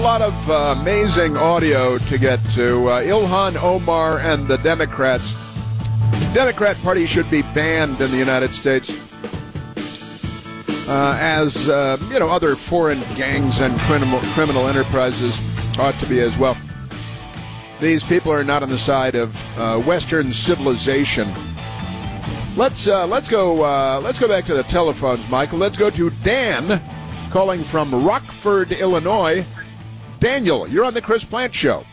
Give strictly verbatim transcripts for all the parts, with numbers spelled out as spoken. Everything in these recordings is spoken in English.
A lot of uh, amazing audio to get to. Uh, Ilhan Omar and the Democrats. The Democrat Party should be banned in the United States, uh, as uh, you know, other foreign gangs and criminal criminal enterprises ought to be as well. These people are not on the side of uh, Western civilization. Let's uh, let's go uh, let's go back to the telephones, Michael. Let's go to Dan, calling from Rockford, Illinois. Daniel, you're on the Chris Plante Show.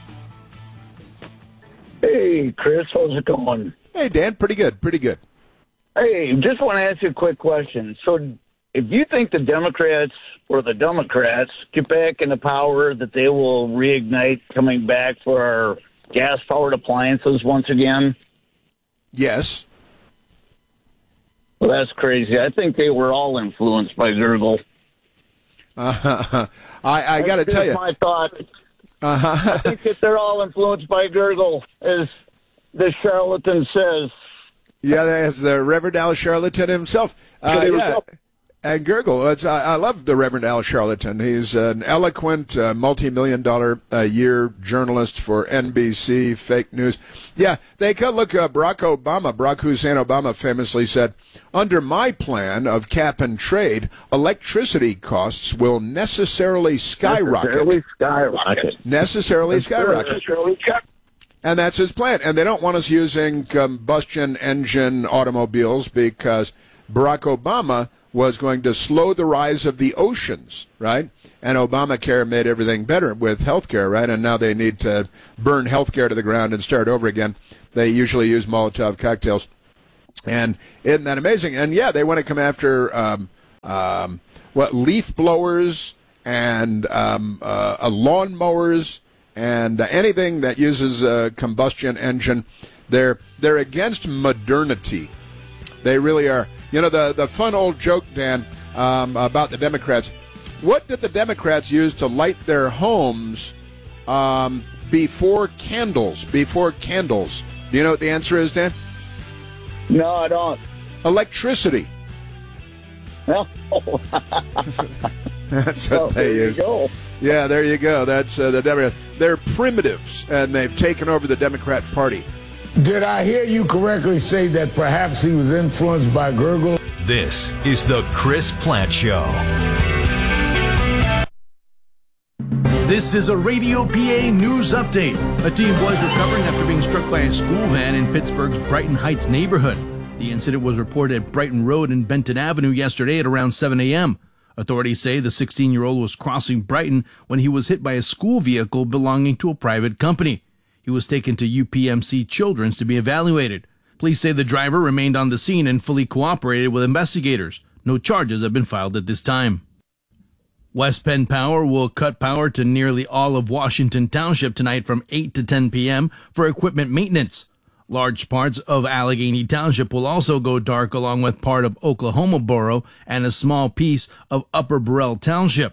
Hey, Chris, how's it going? Hey, Dan, pretty good, pretty good. Hey, just want to ask you a quick question. So, if you think the Democrats or the Democrats get back into power, that they will reignite coming back for our gas-powered appliances once again? Yes. Well, that's crazy. I think they were all influenced by Gurgle. Uh, I, I got to tell you. That's my thought. Uh-huh. I think that they're all influenced by Gurgle, as the charlatan says. Yeah, that's the Reverend Al Charlatan himself. Uh, yeah. And Gurgle, it's, I, I love the Reverend Al Charlatan. He's an eloquent, uh, multi-million dollar a year journalist for N B C, fake news. Yeah, they could look, uh, Barack Obama, Barack Hussein Obama famously said, under my plan of cap and trade, electricity costs will necessarily skyrocket. Necessarily skyrocket. Necessarily skyrocket. Necessarily skyrocket. And that's his plan. And they don't want us using combustion engine automobiles because Barack Obama was going to slow the rise of the oceans, right? And Obamacare made everything better with health care, right? And now they need to burn health care to the ground and start over again. They usually use Molotov cocktails. And isn't that amazing? And, yeah, they want to come after, um, um, what, leaf blowers and um, uh, uh, lawn mowers and uh, anything that uses a combustion engine. They're, they're against modernity. They really are. You know, the, the fun old joke, Dan, um, about the Democrats. What did the Democrats use to light their homes um, before candles? Before candles. Do you know what the answer is, Dan? No, I don't. Electricity. No. That's what well, they there use. You go. Yeah, there you go. That's uh, the Democrats. They're primitives, and they've taken over the Democrat Party. Did I hear you correctly say that perhaps he was influenced by Gurgle? This is the Chris Plante Show. This is a Radio P A news update. A teen boy is recovering after being struck by a school van in Pittsburgh's Brighton Heights neighborhood. The incident was reported at Brighton Road and Benton Avenue yesterday at around seven a.m. Authorities say the sixteen-year-old was crossing Brighton when he was hit by a school vehicle belonging to a private company. He was taken to U P M C Children's to be evaluated. Police say the driver remained on the scene and fully cooperated with investigators. No charges have been filed at this time. West Penn Power will cut power to nearly all of Washington Township tonight from eight to ten p.m. for equipment maintenance. Large parts of Allegheny Township will also go dark, along with part of Oklahoma Borough and a small piece of Upper Burrell Township.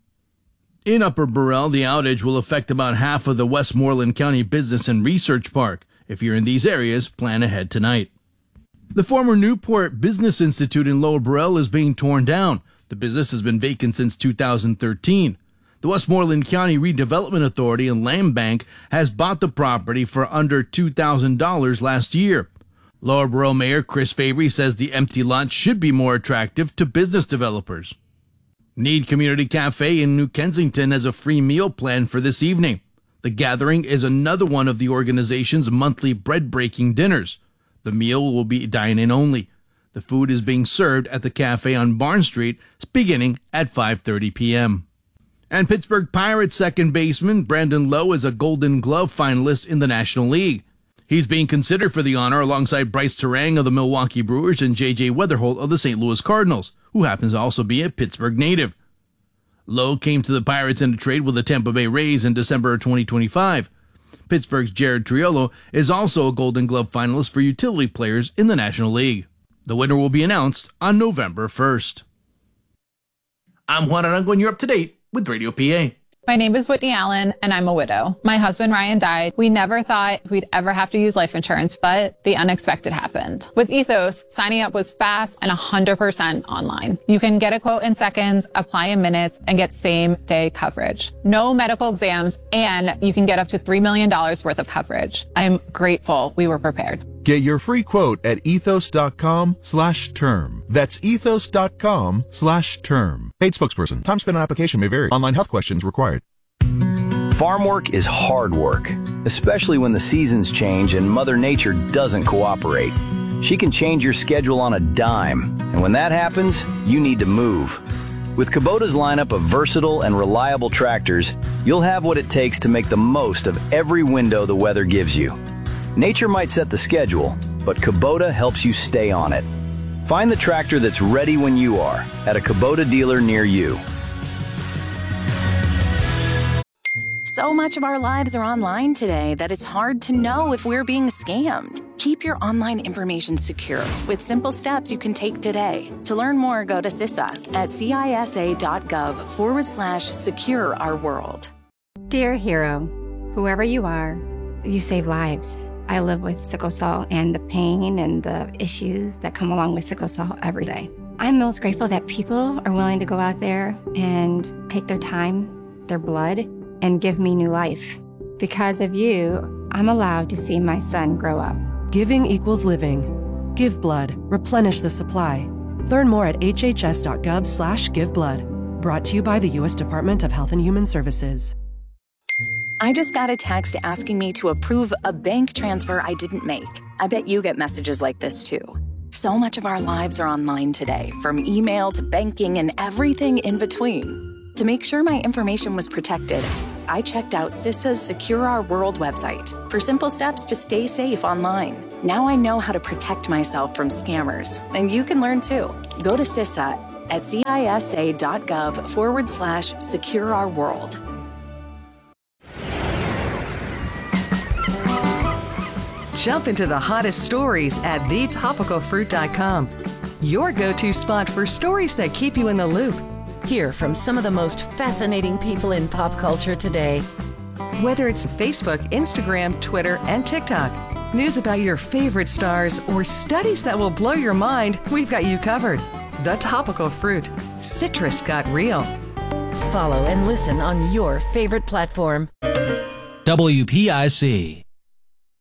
In Upper Burrell, the outage will affect about half of the Westmoreland County Business and Research Park. If you're in these areas, plan ahead tonight. The former Newport Business Institute in Lower Burrell is being torn down. The business has been vacant since two thousand thirteen. The Westmoreland County Redevelopment Authority and Land Bank has bought the property for under two thousand dollars last year. Lower Burrell Mayor Chris Fabry says the empty lot should be more attractive to business developers. Need Community Cafe in New Kensington has a free meal plan for this evening. The gathering is another one of the organization's monthly bread-breaking dinners. The meal will be dine-in only. The food is being served at the cafe on Barn Street, beginning at five thirty p.m. And Pittsburgh Pirates second baseman Brandon Lowe is a Golden Glove finalist in the National League. He's being considered for the honor alongside Bryce Terang of the Milwaukee Brewers and J J Weatherholt of the Saint Louis Cardinals, who happens to also be a Pittsburgh native. Lowe came to the Pirates in a trade with the Tampa Bay Rays in December of twenty twenty-five. Pittsburgh's Jared Triolo is also a Golden Glove finalist for utility players in the National League. The winner will be announced on November first. I'm Juan Arango, and you're up to date with Radio P A. My name is Whitney Allen, and I'm a widow. My husband, Ryan, died. We never thought we'd ever have to use life insurance, but the unexpected happened. With Ethos, signing up was fast and one hundred percent online. You can get a quote in seconds, apply in minutes, and get same-day coverage. No medical exams, and you can get up to three million dollars worth of coverage. I'm grateful we were prepared. Get your free quote at ethos.com slash term. That's ethos.com slash term. Paid spokesperson. Time spent on application may vary. Online health questions required. Farm work is hard work, especially when the seasons change and Mother Nature doesn't cooperate. She can change your schedule on a dime, and when that happens, you need to move. With Kubota's lineup of versatile and reliable tractors, you'll have what it takes to make the most of every window the weather gives you. Nature might set the schedule, but Kubota helps you stay on it. Find the tractor that's ready when you are at a Kubota dealer near you. So much of our lives are online today that it's hard to know if we're being scammed. Keep your online information secure with simple steps you can take today. To learn more, go to C I S A at cisa.gov forward slash secure our world. Dear hero, whoever you are, you save lives. I live with sickle cell and the pain and the issues that come along with sickle cell every day. I'm most grateful that people are willing to go out there and take their time, their blood, and give me new life. Because of you, I'm allowed to see my son grow up. Giving equals living. Give blood. Replenish the supply. Learn more at hhs.gov slash give blood. Brought to you by the U S Department of Health and Human Services. I just got a text asking me to approve a bank transfer I didn't make. I bet you get messages like this too. So much of our lives are online today, from email to banking and everything in between. To make sure my information was protected, I checked out C I S A's Secure Our World website for simple steps to stay safe online. Now I know how to protect myself from scammers, and you can learn too. Go to C I S A at cisa.gov forward slash secure our world. Jump into the hottest stories at the topical fruit dot com. Your go-to spot for stories that keep you in the loop. Hear from some of the most fascinating people in pop culture today. Whether it's Facebook, Instagram, Twitter, and TikTok, news about your favorite stars, or studies that will blow your mind, we've got you covered. The Topical Fruit. Citrus got real. Follow and listen on your favorite platform. W P I C.